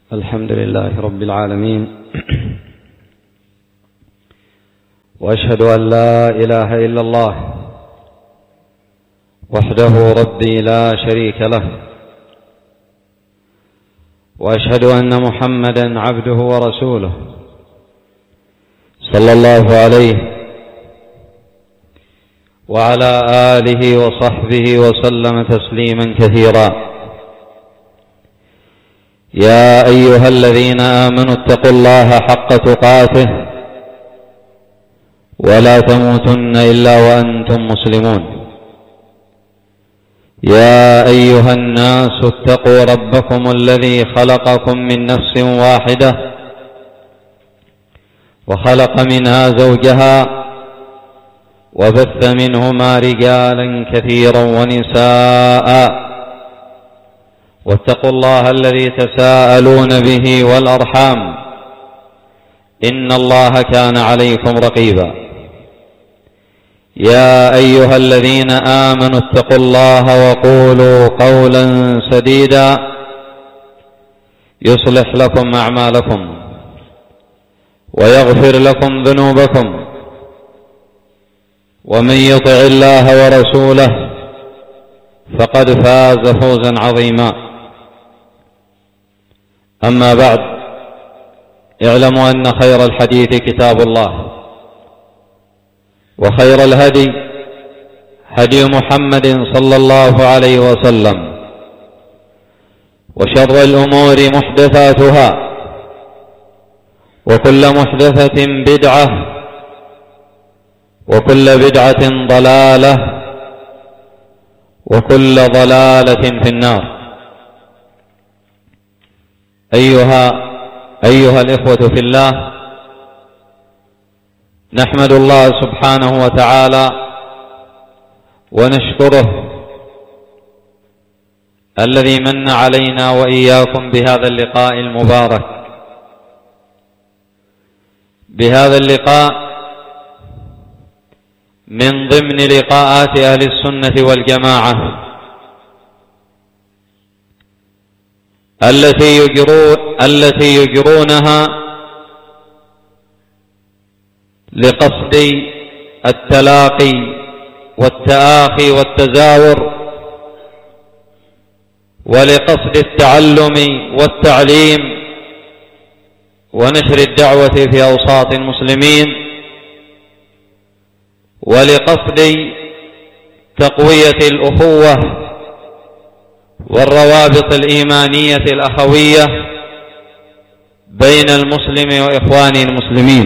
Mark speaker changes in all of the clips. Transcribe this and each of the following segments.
Speaker 1: الحمد لله رب العالمين، وأشهد أن لا إله إلا الله وحده ربي لا شريك له، وأشهد أن محمدا عبده ورسوله صلى الله عليه وعلى آله وصحبه وسلم تسليما كثيرا. يا أيها الذين آمنوا اتقوا الله حق تقاته ولا تموتن إلا وأنتم مسلمون. يا أيها الناس اتقوا ربكم الذي خلقكم من نفس واحدة وخلق منها زوجها وبث منهما رجالا كثيرا ونساء، واتقوا الله الذي تساءلون به والأرحام إن الله كان عليكم رقيبا. يا أيها الذين آمنوا اتقوا الله وقولوا قولا سديدا يصلح لكم أعمالكم ويغفر لكم ذنوبكم، ومن يطع الله ورسوله فقد فاز فوزا عظيما. أما بعد، اعلموا أن خير الحديث كتاب الله، وخير الهدي هدي محمد صلى الله عليه وسلم، وشر الأمور محدثاتها، وكل محدثة بدعة، وكل بدعة ضلالة، وكل ضلالة في النار. أيها الإخوة في الله، نحمد الله سبحانه وتعالى ونشكره الذي من علينا وإياكم بهذا اللقاء المبارك. بهذا اللقاء من ضمن لقاءات أهل السنة والجماعة التي يجرونها لقصد التلاقي والتآخي والتزاور، ولقصد التعلم والتعليم ونشر الدعوة في أوساط المسلمين، ولقصد تقوية الأخوة والروابط الإيمانية الأخوية بين المسلم وإخوانه المسلمين.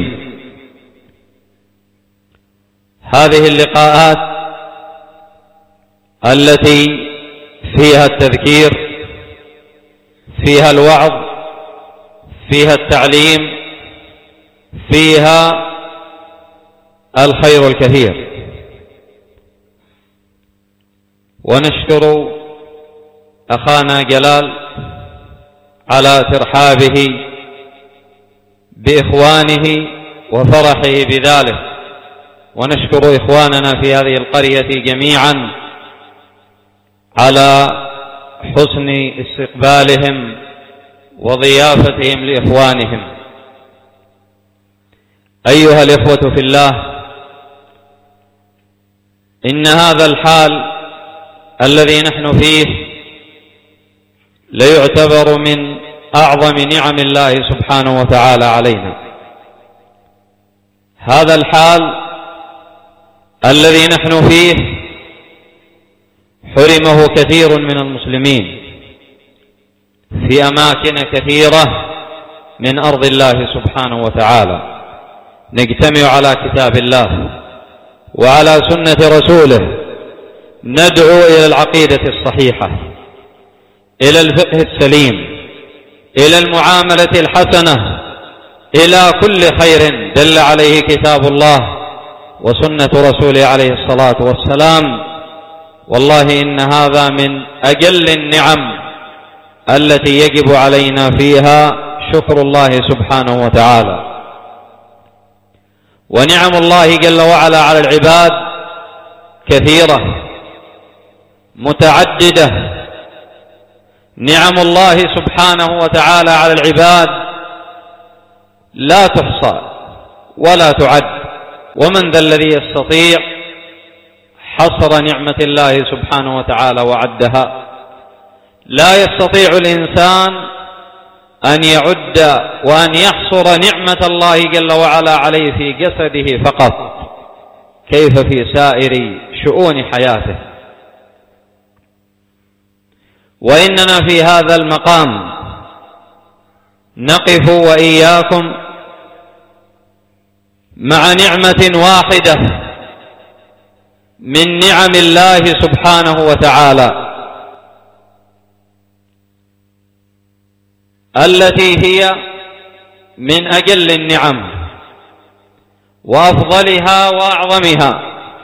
Speaker 1: هذه اللقاءات التي فيها التذكير، فيها الوعظ، فيها التعليم، فيها الخير الكثير. ونشكر أخانا جلال على ترحابه بإخوانه وفرحه بذلك، ونشكر إخواننا في هذه القرية جميعا على حسن استقبالهم وضيافتهم لإخوانهم. أيها الإخوة في الله، إن هذا الحال الذي نحن فيه ليعتبر من أعظم نعم الله سبحانه وتعالى علينا. هذا الحال الذي نحن فيه حرمه كثير من المسلمين في أماكن كثيرة من أرض الله سبحانه وتعالى. نجتمع على كتاب الله وعلى سنة رسوله، ندعو إلى العقيدة الصحيحة، إلى الفقه السليم، إلى المعاملة الحسنة، إلى كل خير دل عليه كتاب الله وسنة رسوله عليه الصلاة والسلام. والله إن هذا من أجل النعم التي يجب علينا فيها شكر الله سبحانه وتعالى. ونعم الله جل وعلا على العباد كثيرة متعددة، نعم الله سبحانه وتعالى على العباد لا تحصى ولا تعد، ومن ذا الذي يستطيع حصر نعمة الله سبحانه وتعالى وعدها؟ لا يستطيع الإنسان أن يعد وأن يحصر نعمة الله جل وعلا عليه في جسده فقط، كيف في سائر شؤون حياته. وإننا في هذا المقام نقف وإياكم مع نعمة واحدة من نعم الله سبحانه وتعالى، التي هي من أجل النعم وأفضلها وأعظمها،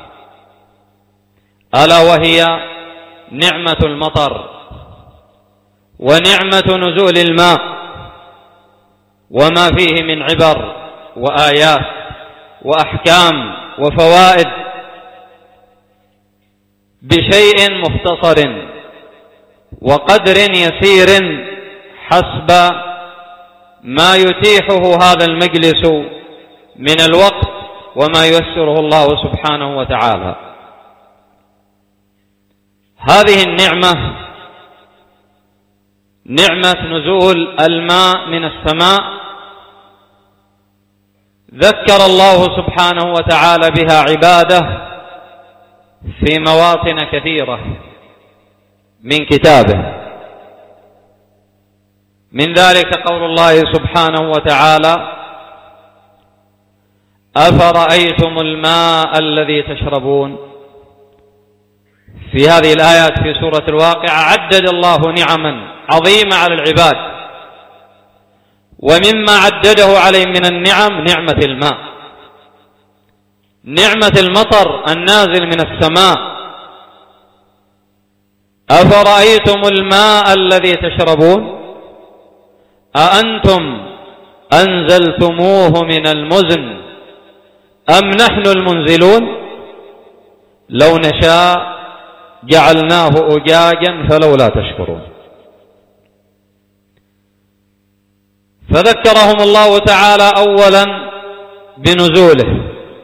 Speaker 1: ألا وهي نعمة المطر ونعمة نزول الماء وما فيه من عبر وآيات وأحكام وفوائد بشيء مختصر وقدر يسير حسب ما يتيحه هذا المجلس من الوقت وما ييسره الله سبحانه وتعالى. هذه النعمة نعمة نزول الماء من السماء ذكر الله سبحانه وتعالى بها عباده في مواطن كثيرة من كتابه، من ذلك قول الله سبحانه وتعالى: أفرأيتم الماء الذي تشربون. في هذه الآيات في سورة الواقعة عدد الله نعما عظيمة على العباد، ومما عدده عليهم من النعم نعمة الماء، نعمة المطر النازل من السماء. أفرأيتم الماء الذي تشربون أأنتم أنزلتموه من المزن أم نحن المنزلون لو نشاء جعلناه أجاجا فلولا تشكرون. فذكرهم الله تعالى أولا بنزوله،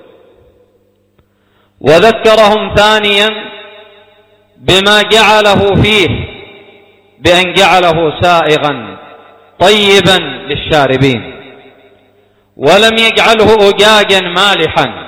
Speaker 1: وذكرهم ثانيا بما جعله فيه بأن جعله سائغا طيبا للشاربين، ولم يجعله أجاجا مالحا.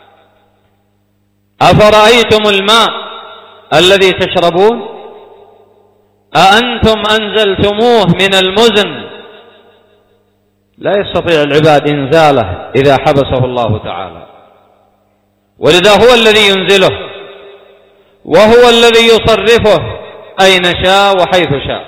Speaker 1: أفرأيتم الماء الذي تشربون أأنتم أنزلتموه من المزن. لا يستطيع العباد إنزاله إذا حبسه الله تعالى، ولذا هو الذي ينزله وهو الذي يصرفه أين شاء وحيث شاء.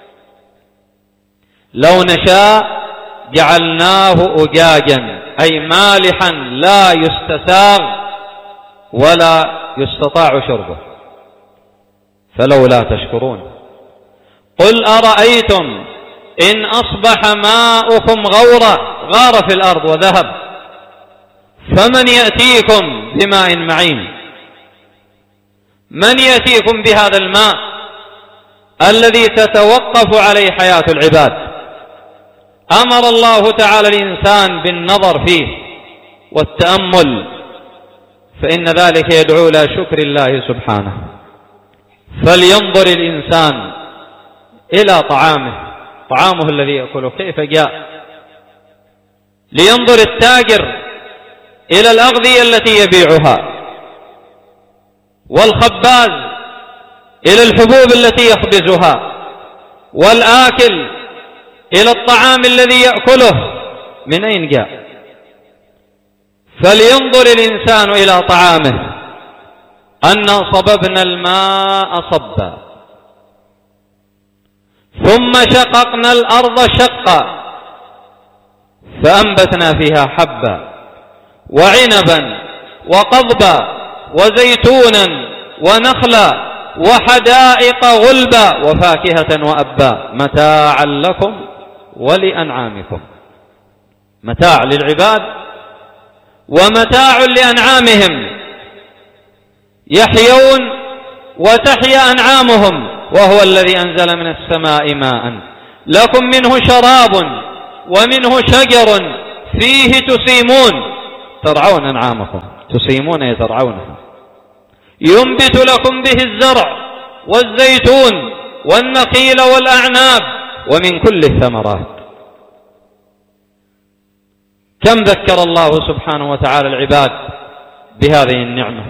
Speaker 1: لو نشاء جعلناه أجاجا أي مالحا لا يستساغ ولا يستطاع شربه، فلولا تشكرون. قل أرأيتم إن أصبح ماؤكم غار في الأرض وذهب فمن يأتيكم بماء معين. من يأتيكم بهذا الماء الذي تتوقف عليه حياة العباد؟ أمر الله تعالى الإنسان بالنظر فيه والتأمل، فإن ذلك يدعو إلى شكر الله سبحانه. فلينظر الإنسان إلى طعامه الذي يأكله كيف جاء، لينظر التاجر إلى الأغذية التي يبيعها، والخباز إلى الحبوب التي يخبزها، والآكل إلى الطعام الذي يأكله من أين جاء. فلينظر الإنسان إلى طعامه. أنا صببنا الماء صبا ثم شققنا الأرض شقا فأنبتنا فيها حبا وعنبا وقضبا وزيتونا ونخلا وحدائق غلبا وفاكهة وأبا متاعا لكم ولأنعامكم. متاع للعباد ومتاع لأنعامهم، يحيون وتحيا أنعامهم وهو الذي أنزل من السماء ماء لكم منه شراب ومنه شجر فيه تسيمون، ترعون أنعامكم، تسيمون يترعونها، ينبت لكم به الزرع والزيتون والنخيل والأعناب ومن كل الثمرات. كم ذكر الله سبحانه وتعالى العباد بهذه النعمة،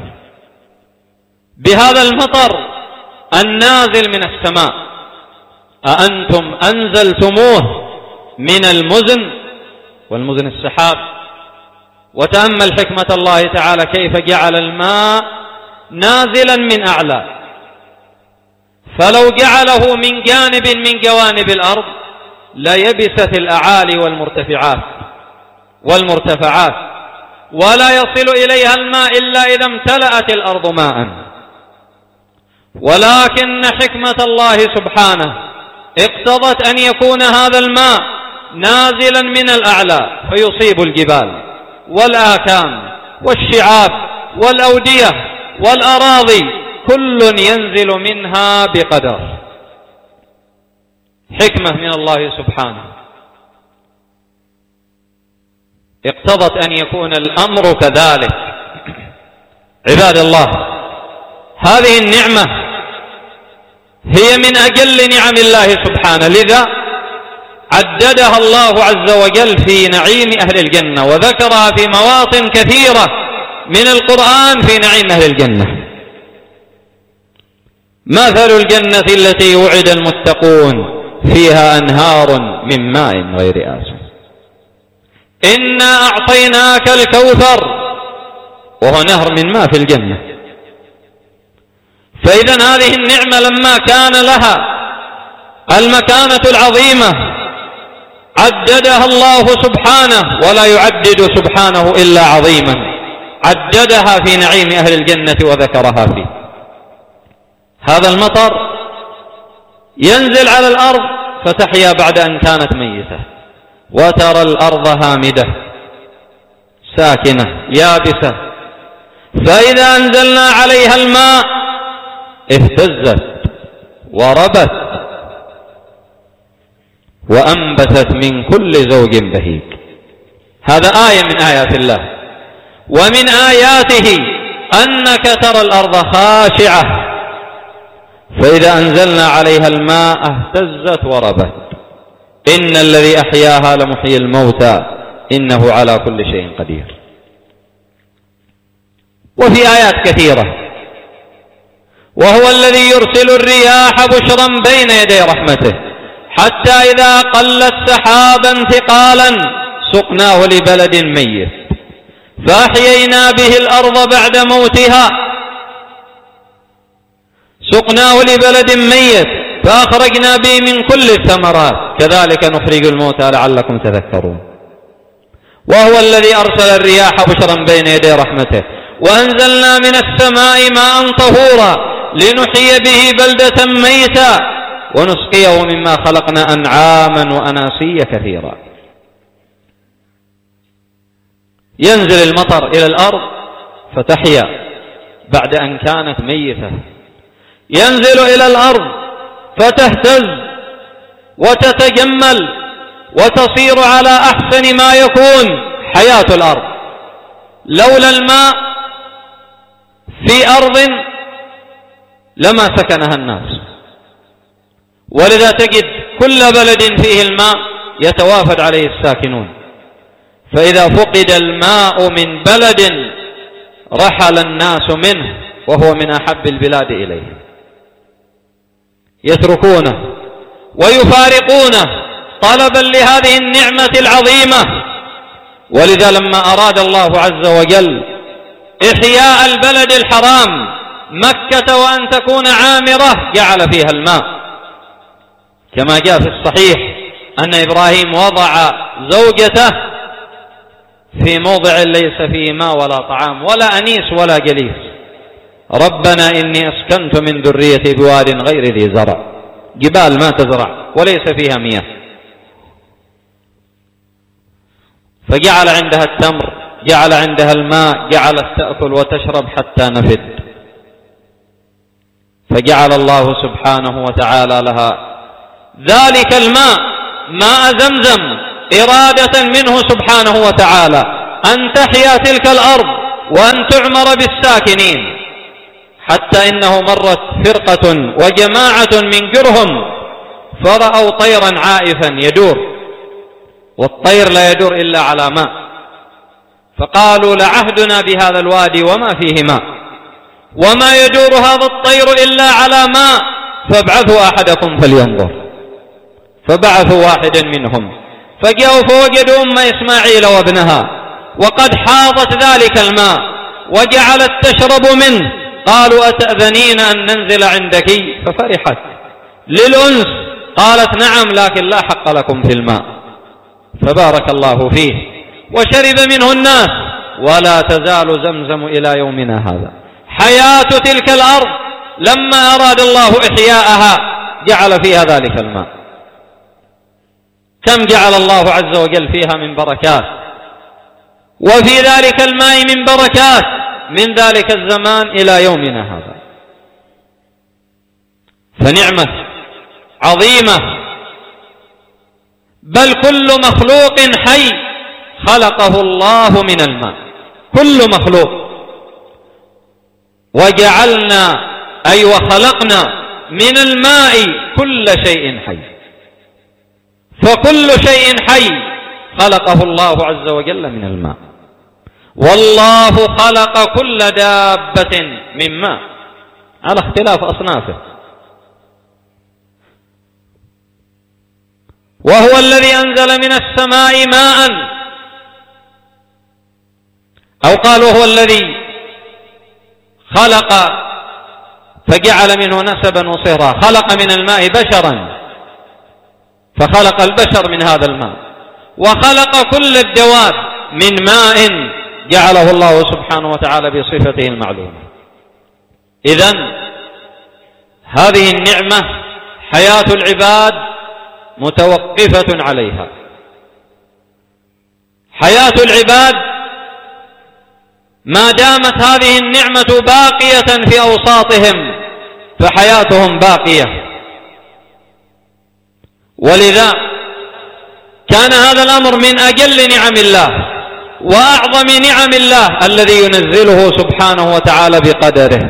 Speaker 1: بهذا المطر النازل من السماء. أأنتم أنزلتموه من المزن، والمزن السحاب. وتأمل حكمة الله تعالى كيف جعل الماء نازلا من أعلى، فلو جعله من جانب من جوانب الأرض ليبست الأعالي والمرتفعات ولا يصل إليها الماء إلا إذا امتلأت الأرض ماء. ولكن حكمة الله سبحانه اقتضت أن يكون هذا الماء نازلا من الأعلى فيصيب الجبال والآكام والشعاب والأودية والأراضي، كل ينزل منها بقدر. حكمة من الله سبحانه اقتضت أن يكون الأمر كذلك. عباد الله، هذه النعمة هي من أجل نعم الله سبحانه، لذا عددها الله عز وجل في نعيم أهل الجنة، وذكرها في مواطن كثيرة من القرآن في نعيم أهل الجنة. مثل الجنة التي وعد المتقون فيها أنهار من ماء غير آسن، إنا أعطيناك الكوثر، وهو نهر من ماء في الجنة. فإذا هذه النعمة لما كان لها المكانة العظيمة عددها الله سبحانه، ولا يعدد سبحانه إلا عظيما، عددها في نعيم أهل الجنة وذكرها فيه. هذا المطر ينزل على الأرض فتحيا بعد أن كانت ميتة، وترى الأرض هامدة ساكنة يابسة، فإذا أنزلنا عليها الماء اهتزت وربت وأنبتت من كل زوج بهيج. هذا آية من آيات الله. ومن آياته أنك ترى الأرض خاشعة، فإذا أنزلنا عليها الماء اهتزت وربت. إن الذي أحياها لمحيي الموتى إنه على كل شيء قدير. وفي آيات كثيرة. وهو الذي يرسل الرياح بشرا بين يدي رحمته حتى إذا قلت سحابا ثقالا سقناه لبلد ميت فأحيينا به الأرض بعد موتها، سقناه لبلد ميت فأخرجنا به من كل الثمرات كذلك نخرج الموتى لعلكم تذكرون. وهو الذي أرسل الرياح بشرا بين يدي رحمته وأنزلنا من السماء ماء طهورا لنحيي به بلدة ميتا ونسقيه مما خلقنا أنعاما وأناسيا كثيرا. ينزل المطر إلى الأرض فتحيا بعد أن كانت ميتة، ينزل إلى الأرض فتهتز وتتجمل وتصير على أحسن ما يكون حياة الأرض. لولا الماء في أرض لما سكنها الناس، ولذا تجد كل بلد فيه الماء يتوافد عليه الساكنون، فإذا فقد الماء من بلد رحل الناس منه وهو من أحب البلاد إليه، يتركونه ويفارقونه طلبا لهذه النعمة العظيمة. ولذا لما أراد الله عز وجل إحياء البلد الحرام مكة وأن تكون عامرة جعل فيها الماء، كما جاء في الصحيح أن إبراهيم وضع زوجته في موضع ليس فيه ماء ولا طعام ولا أنيس ولا جليس. ربنا إني أسكنت من ذريتي بواد غير ذي زرع، جبال ما تزرع وليس فيها مياه، فجعل عندها التمر، جعل عندها الماء، جعلت تأكل وتشرب حتى نفد. فجعل الله سبحانه وتعالى لها ذلك الماء ماء زمزم إرادة منه سبحانه وتعالى أن تحيا تلك الأرض وأن تعمر بالساكنين، حتى إنه مرت فرقة وجماعة من جرهم فرأوا طيرا عائفا يدور، والطير لا يدور إلا على ماء، فقالوا لعهدنا بهذا الوادي وما فيه ماء، وما يدور هذا الطير إلا على ماء، فابعثوا أحدكم فلينظر. فبعثوا واحدا منهم فجاءوا فوجدوا أم إسماعيل وابنها وقد حاضت ذلك الماء وجعلت تشرب منه. قالوا أتأذنين أن ننزل عندك؟ ففرحت للأنس، قالت نعم لكن لا حق لكم في الماء. فبارك الله فيه وشرب منه الناس، ولا تزال زمزم إلى يومنا هذا. حياة تلك الأرض لما أراد الله إحياءها جعل فيها ذلك الماء. كم جعل الله عز وجل فيها من بركات، وفي ذلك الماء من بركات من ذلك الزمان إلى يومنا هذا. فنعمة عظيمة، بل كل مخلوق حي خلقه الله من الماء، كل مخلوق. وجعلنا أي وخلقنا من الماء كل شيء حي، فكل شيء حي خلقه الله عز وجل من الماء. والله خلق كل دابة من ماء على اختلاف أصنافه، وهو الذي أنزل من السماء ماء، أو قالوا هو الذي خلق فجعل منه نسبا وصهرا، خلق من الماء بشرا فخلق البشر من هذا الماء، وخلق كل الدواب من ماء جعله الله سبحانه وتعالى بصفته المعلومة. إذن هذه النعمة حياة العباد متوقفة عليها. حياة العباد ما دامت هذه النعمة باقية في أوساطهم فحياتهم باقية. ولذا كان هذا الأمر من أجل نعم الله وأعظم نعم الله الذي ينزله سبحانه وتعالى بقدره،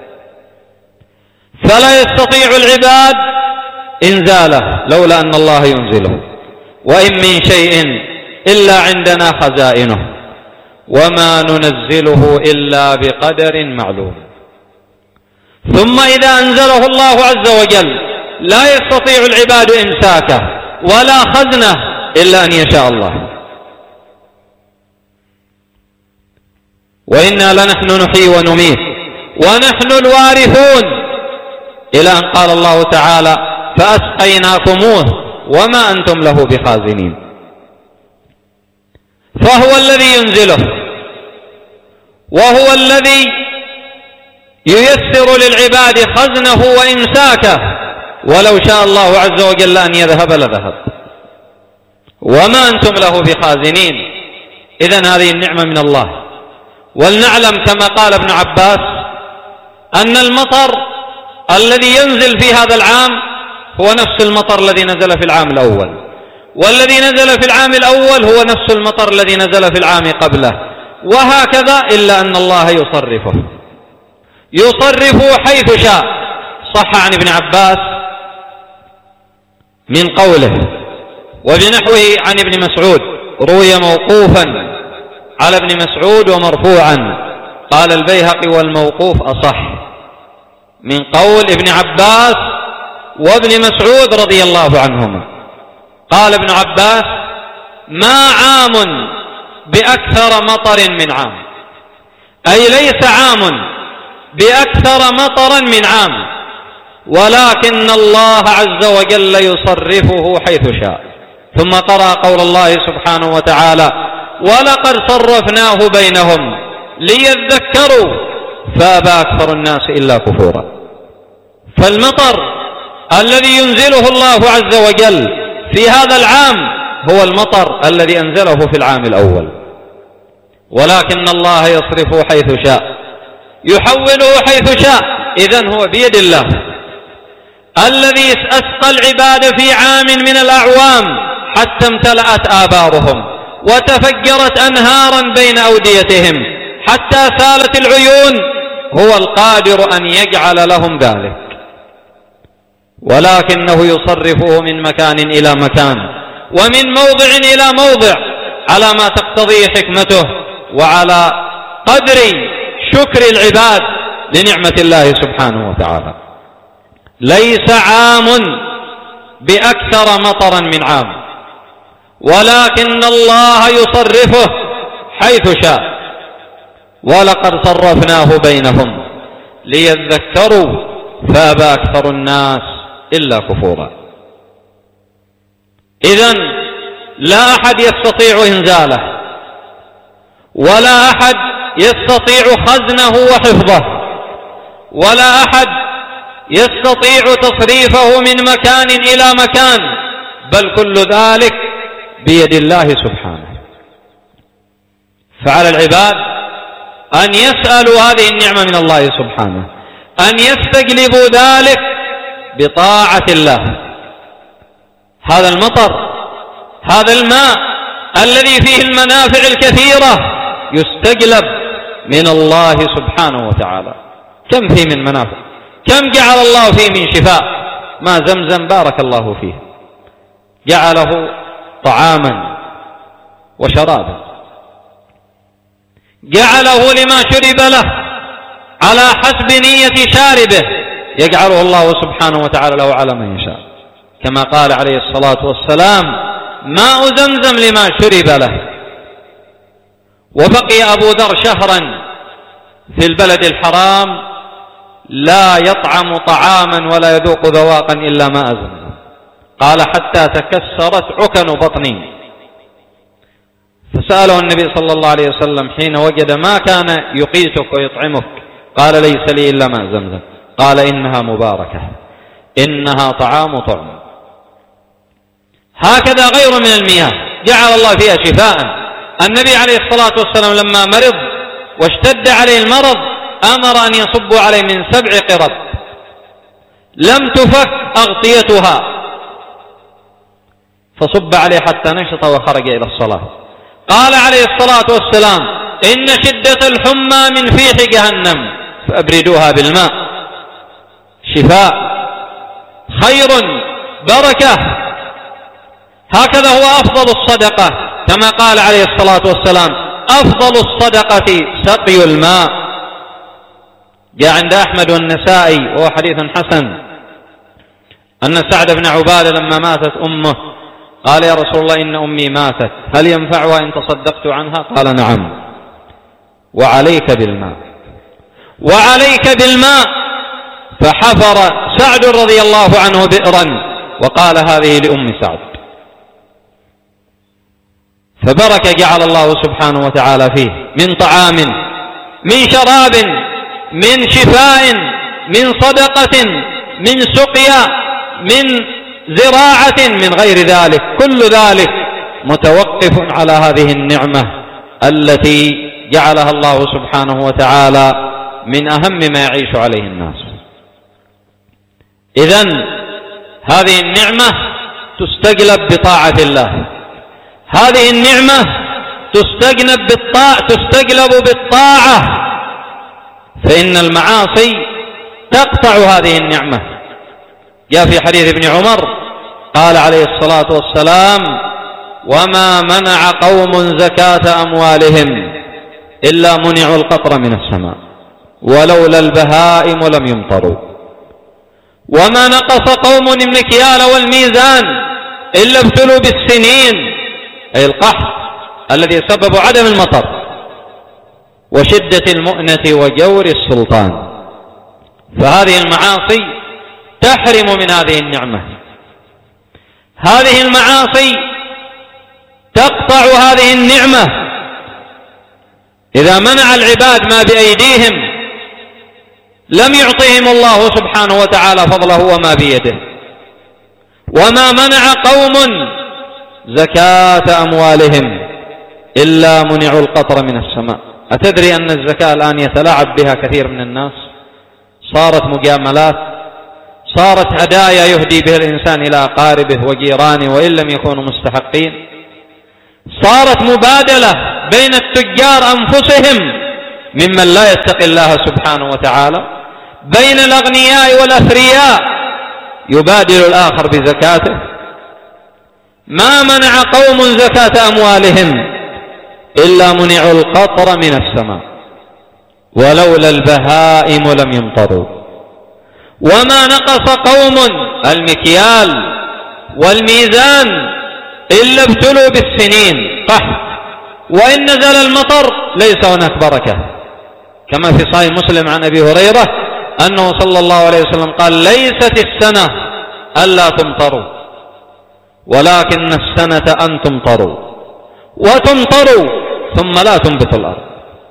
Speaker 1: فلا يستطيع العباد إنزاله لولا أن الله ينزله. وإن من شيء إلا عندنا خزائنه وما ننزله إلا بقدر معلوم. ثم إذا أنزله الله عز وجل لا يستطيع العباد إمساكه ولا خزنه إلا أن يشاء الله. وإنا لنحن نحيي ونميت ونحن الوارثون، إلى أن قال الله تعالى فأسقيناكموه وما أنتم له بخازنين. فهو الذي ينزله، وهو الذي ييسر للعباد خزنه وإمساكه، ولو شاء الله عز وجل أن يذهب لذهب، وما أنتم له بخازنين. إذن هذه النعمة من الله. ولنعلم كما قال ابن عباس أن المطر الذي ينزل في هذا العام هو نفس المطر الذي نزل في العام الأول، والذي نزل في العام الأول هو نفس المطر الذي نزل في العام قبله، وهكذا، إلا أن الله يصرفه حيث شاء. صح عن ابن عباس من قوله، وبنحوه عن ابن مسعود، روي موقوفا على ابن مسعود ومرفوعا. قال البيهقي والموقوف أصح من قول ابن عباس وابن مسعود رضي الله عنهما. قال ابن عباس ما عام بأكثر مطر من عام، أي ليس عام بأكثر مطرا من عام، ولكن الله عز وجل يصرفه حيث شاء. ثم قرأ قول الله سبحانه وتعالى ولقد صرفناه بينهم ليذكروا فأبى أكثر الناس إلا كفورا. فالمطر الذي ينزله الله عز وجل في هذا العام هو المطر الذي أنزله في العام الأول، ولكن الله يصرفه حيث شاء، يحوله حيث شاء. إذن هو بيد الله. الذي أسقى العباد في عام من الأعوام حتى امتلأت آبارهم وتفجرت أنهارا بين أوديتهم حتى سالت العيون، هو القادر أن يجعل لهم ذلك، ولكنه يصرفه من مكان إلى مكان ومن موضع إلى موضع على ما تقتضيه حكمته وعلى قدر شكر العباد لنعمة الله سبحانه وتعالى. ليس عام بأكثر مطرا من عام، ولكن الله يصرفه حيث شاء. ولقد صرفناه بينهم ليذكروا فأبى أكثر الناس إلا كفورا. إذن لا أحد يستطيع إنزاله، ولا أحد يستطيع خزنه وحفظه، ولا أحد يستطيع تصريفه من مكان إلى مكان، بل كل ذلك بيد الله سبحانه. فعلى العباد أن يسألوا هذه النعمة من الله سبحانه، أن يستجلبوا ذلك بطاعة الله. هذا المطر، هذا الماء الذي فيه المنافع الكثيرة يستجلب من الله سبحانه وتعالى. كم فيه من منافع، كم جعل الله فيه من شفاء. ما زمزم بارك الله فيه، جعله طعاما وشرابا، جعله لما شرب له على حسب نية شاربه، يجعله الله سبحانه وتعالى له على من يشاء، كما قال عليه الصلاة والسلام: ماء زمزم لما شرب له. وبقي أبو ذر شهرا في البلد الحرام لا يطعم طعاما ولا يذوق ذواقا إلا ماء زمزم. قال: حتى تكسرت عكن بطني. فسأله النبي صلى الله عليه وسلم حين وجد ما كان يقيتك ويطعمك، قال: ليس لي إلا ماء زمزم. قال: إنها مباركة، إنها طعام طعم. هكذا غير من المياه جعل الله فيها شفاء. النبي عليه الصلاة والسلام لما مرض واشتد عليه المرض أمر أن يصبوا عليه من 7 قرب لم تفك أغطيتها، فصب عليه حتى نشط وخرج إلى الصلاة. قال عليه الصلاة والسلام: إن شدة الحمى من فيح جهنم فأبردوها بالماء. شفاء، خير، بركة. هكذا هو أفضل الصدقة، كما قال عليه الصلاة والسلام: أفضل الصدقة سقي الماء. جاء عند أحمد والنسائي وهو حديث حسن أن سعد بن عبادة لما ماتت أمه قال: يا رسول الله إن أمي ماتت، هل ينفعها إن تصدقت عنها؟ قال: نعم، وعليك بالماء، وعليك بالماء. فحفر سعد رضي الله عنه بئرا وقال: هذه لأم سعد. فبركة جعل الله سبحانه وتعالى فيه من طعام، من شراب، من شفاء، من صدقة، من سقيا، من زراعة، من غير ذلك. كل ذلك متوقف على هذه النعمة التي جعلها الله سبحانه وتعالى من أهم ما يعيش عليه الناس. إذن هذه النعمة تستجلب بطاعة الله، هذه النعمة تستجلب بالطاعة، فإن المعاصي تقطع هذه النعمة. جاء في حديث ابن عمر قال عليه الصلاة والسلام: وما منع قوم زكاة أموالهم إلا منعوا القطر من السماء ولولا البهائم لم يمطروا، وما نقص قوم المكيال والميزان إلا ابتلوا بالسنين، أي القحط الذي سبب عدم المطر وشدة المؤنة وجور السلطان. فهذه المعاصي تحرم من هذه النعمة، هذه المعاصي تقطع هذه النعمة. إذا منع العباد ما بأيديهم لم يعطهم الله سبحانه وتعالى فضله وما بيده. وما منع قوم زكاة أموالهم إلا منعوا القطر من السماء. أتدري أن الزكاة الآن يتلاعب بها كثير من الناس؟ صارت مجاملات، صارت هدايا يهدي بها الإنسان إلى أقاربه وجيرانه وإن لم يكونوا مستحقين، صارت مبادلة بين التجار أنفسهم ممن لا يتقي الله سبحانه وتعالى، بين الأغنياء والأثرياء يبادل الآخر بزكاته. ما منع قوم زكاة أموالهم إلا منعوا القطر من السماء، ولولا البهائم لم يمطروا. وما نقص قوم المكيال والميزان إلا ابتلوا بالسنين قحط، وإن نزل المطر ليس هناك بركة، كما في صحيح مسلم عن أبي هريرة أنه صلى الله عليه وسلم قال: ليست السنة ألا تمطروا، ولكن السنة أن تمطروا، وتمطروا ثم لا تنبت الأرض.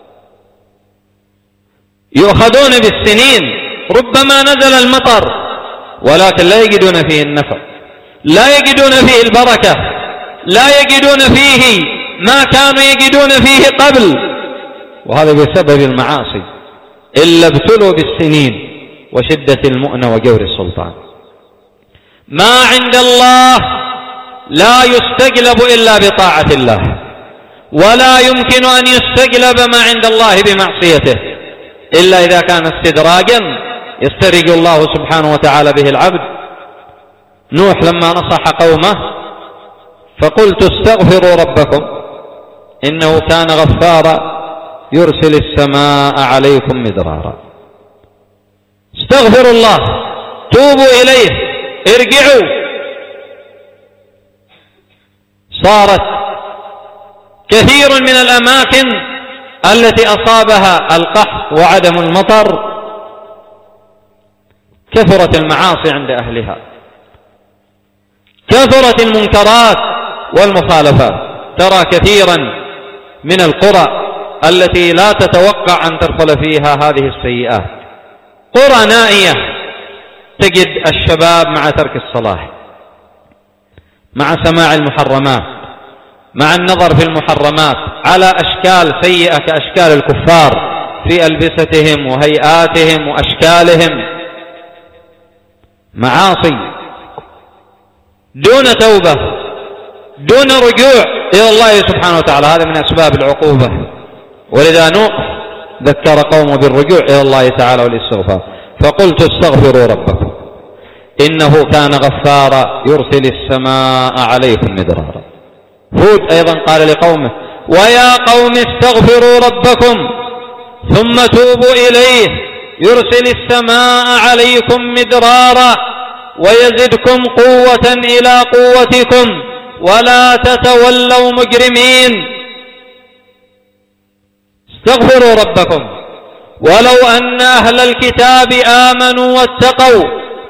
Speaker 1: يؤخذون بالسنين، ربما نزل المطر ولكن لا يجدون فيه النفع، لا يجدون فيه البركة، لا يجدون فيه ما كانوا يجدون فيه قبل، وهذا بسبب المعاصي. إلا ابتلوا بالسنين وشدة المؤنة وجور السلطان. ما عند الله لا يستجلب إلا بطاعة الله، ولا يمكن أن يستجلب ما عند الله بمعصيته إلا إذا كان استدراجا يستدرج الله سبحانه وتعالى به العبد. نوح لما نصح قومه فقلت استغفروا ربكم إنه كان غفارا يرسل السماء عليكم مدرارا. استغفروا الله، توبوا إليه، ارجعوا. صارت كثير من الأماكن التي أصابها القحط وعدم المطر كثرت المعاصي عند أهلها، كثرت المنكرات والمخالفات. ترى كثيرا من القرى التي لا تتوقع أن تدخل فيها هذه السيئات، قرى نائية، تجد الشباب مع ترك الصلاة، مع سماع المحرمات، مع النظر في المحرمات على أشكال سيئة كأشكال الكفار في ألبستهم وهيئاتهم وأشكالهم، معاصي دون توبة، دون رجوع إلى الله سبحانه وتعالى. هذا من أسباب العقوبة. ولذا نوح ذكر قومه بالرجوع إلى الله تعالى والاستغفار، فقلت استغفروا ربكم إنه كان غفارا يرسل السماء عليكم مدرارا. هود أيضا قال لقومه: ويا قوم استغفروا ربكم ثم توبوا إليه يرسل السماء عليكم مدرارا ويزدكم قوة إلى قوتكم ولا تتولوا مجرمين. استغفروا ربكم ولو أن أهل الكتاب آمنوا واتقوا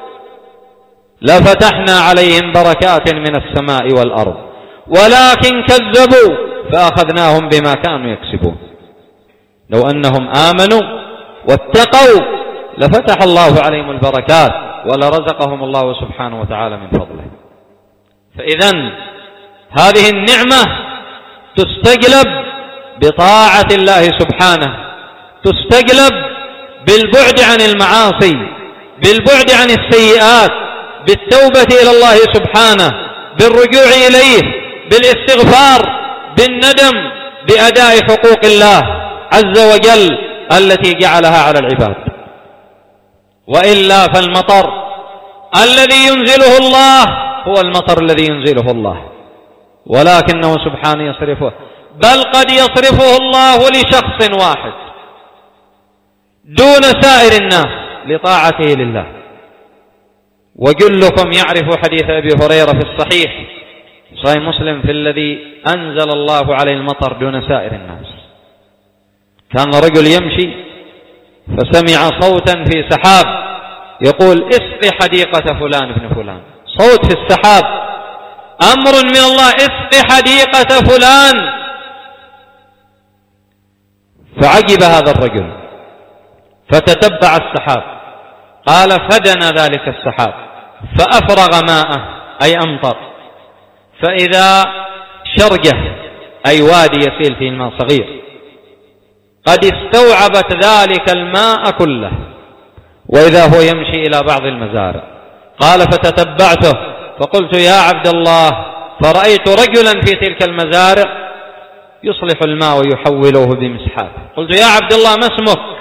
Speaker 1: لفتحنا عليهم بركات من السماء والأرض ولكن كذبوا فأخذناهم بما كانوا يكسبون. لو أنهم آمنوا واتقوا لفتح الله عليهم البركات ولرزقهم الله سبحانه وتعالى من فضله. فإذن هذه النعمة تستجلب بطاعة الله سبحانه، تستجلب بالبعد عن المعاصي، بالبعد عن السيئات، بالتوبة إلى الله سبحانه، بالرجوع إليه، بالاستغفار، بالندم، بأداء حقوق الله عز وجل التي جعلها على العباد. وإلا فالمطر الذي ينزله الله هو المطر الذي ينزله الله، ولكنه سبحانه يصرفه، بل قد يصرفه الله لشخص واحد دون سائر الناس لطاعته لله. وجلكم يعرف حديث أبي هريرة في الصحيح صحيح مسلم في الذي أنزل الله عليه المطر دون سائر الناس. كان رجل يمشي فسمع صوتا في سحاب يقول: اسق حديقة فلان ابن فلان. صوت في السحاب، أمر من الله: اسق حديقة فلان. فعجب هذا الرجل فتتبع السحاب، قال: فدنا ذلك السحاب فأفرغ ماءه أي أمطر، فإذا شرجة أي وادي يسيل فيه الماء صغير قد استوعبت ذلك الماء كله وإذا هو يمشي إلى بعض المزارع. قال فتتبعته فقلت يا عبد الله فرأيت رجلا في تلك المزارع يصلح الماء ويحوله بمسحات. قلت يا عبد الله ما اسمك؟